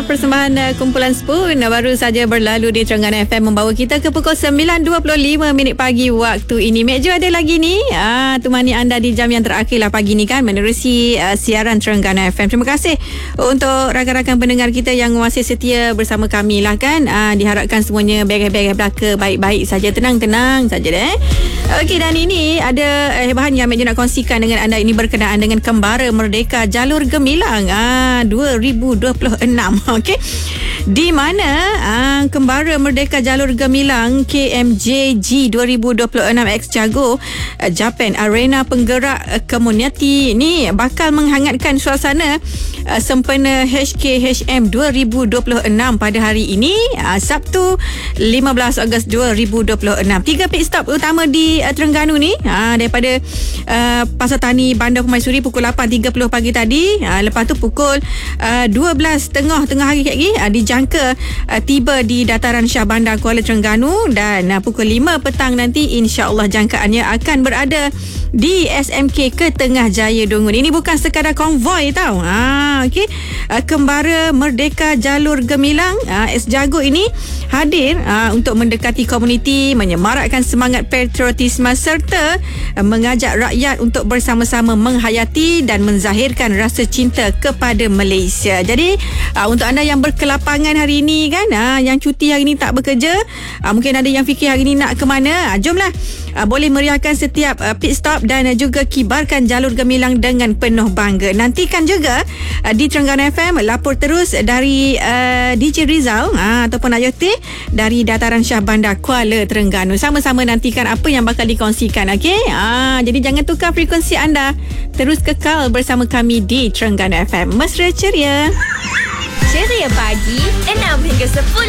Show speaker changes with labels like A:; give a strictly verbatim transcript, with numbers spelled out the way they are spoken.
A: persembahan uh, kumpulan Spoon uh, baru saja berlalu di Terengganu F M membawa kita ke pukul sembilan dua puluh lima minit pagi waktu ini. Mek Jo ada lagi ni. Ah, temani anda di jam yang terakhir lah pagi ni kan menerusi uh, siaran Terengganu F M. Terima kasih untuk rakan-rakan pendengar kita yang masih setia bersama kami lah kan. Ah, diharapkan semuanya beres-beres belaka, baik-baik saja, tenang-tenang saja deh. Okey, dan ini ada eh, bahan yang Mek Jo nak kongsikan dengan anda ini berkenaan dengan Kembara Merdeka Jalur Gemilang ah, dua ribu dua puluh enam. Okey, di mana ah, Kembara Merdeka Jalur Gemilang K M J G dua ribu dua puluh enam X Jago uh, Japan Arena Penggerak uh, Komuniti ni bakal menghangatkan suasana uh, sempena H K H M dua ribu dua puluh enam pada hari ini uh, Sabtu lima belas Ogos dua ribu dua puluh enam. Tiga pit stop utama di uh, Terengganu ni uh, daripada uh, Pasar Tani Bandar Permaisuri pukul lapan tiga puluh pagi tadi, uh, lepas tu pukul uh, dua belas tengah tengah hari lagi uh, dijangka uh, tiba di Dataran Shah Bandar Kuala Terengganu, dan uh, pukul lima petang nanti insya-Allah jangkaannya akan berada di S M K Ketengah Jaya Dungun. Ini bukan sekadar konvoi tau. Ha, okey. Uh, Kembara Merdeka Jalur Gemilang uh, X Jago ini hadir uh, untuk mendekati komuniti, menyemarakkan semangat patriotisme serta uh, mengajak rakyat untuk bersama-sama menghayati dan menzahirkan rasa cinta kepada Malaysia. Jadi uh, untuk anda yang berkelapangan hari ini kan, uh, yang cuti hari ini tak bekerja, uh, mungkin ada yang fikir hari ini nak ke mana, uh, jomlah uh, boleh meriahkan setiap uh, pit stop dan uh, juga kibarkan jalur gemilang dengan penuh bangga. Nantikan juga uh, di Terengganu F M lapor terus dari uh, D J Rizal uh, ataupun Ayah T dari Dataran Shah Bandar Kuala Terengganu. Sama-sama nantikan apa yang bakal dikongsikan. Okey, uh, jadi jangan tukar frekuensi anda, terus kekal bersama kami di Terengganu F M. Mesra ceria.
B: Ceria pagi enam hingga sepuluh.